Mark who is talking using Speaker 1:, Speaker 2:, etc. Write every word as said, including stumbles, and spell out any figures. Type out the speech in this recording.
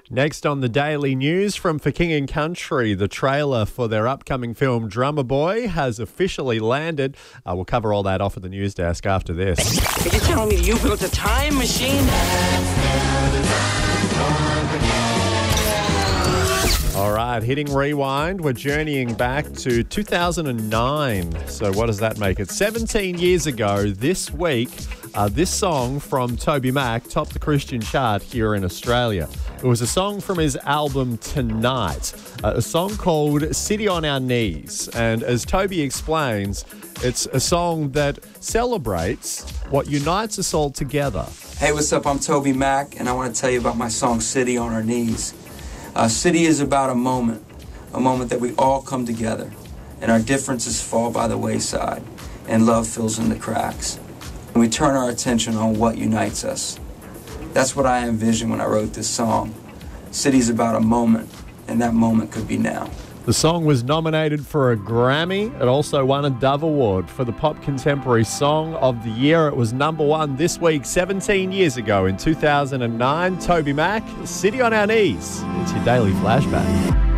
Speaker 1: Next on the Daily News from For King and Country, the trailer for their upcoming film Drummer Boy has officially landed. Uh, we'll cover all that off at the news desk after this.
Speaker 2: Are you telling me you built a time machine?
Speaker 1: All right, hitting rewind. We're journeying back to two thousand nine. So what does that make it? seventeen years ago this week, uh, this song from Toby Mac topped the Christian chart here in Australia. It was a song from his album Tonight, uh, a song called City on Our Knees. And as Toby explains, it's a song that celebrates what unites us all together.
Speaker 3: Hey, what's up? I'm Toby Mac, and I want to tell you about my song City on Our Knees. Uh, City is about a moment, a moment that we all come together, and our differences fall by the wayside, and love fills in the cracks. And we turn our attention on what unites us. That's what I envisioned when I wrote this song. City's about a moment, and that moment could be now.
Speaker 1: The song was nominated for a Grammy. It also won a Dove Award for the Pop Contemporary Song of the Year. It was number one this week, seventeen years ago in two thousand nine. Toby Mac, City on Our Knees. It's your daily flashback.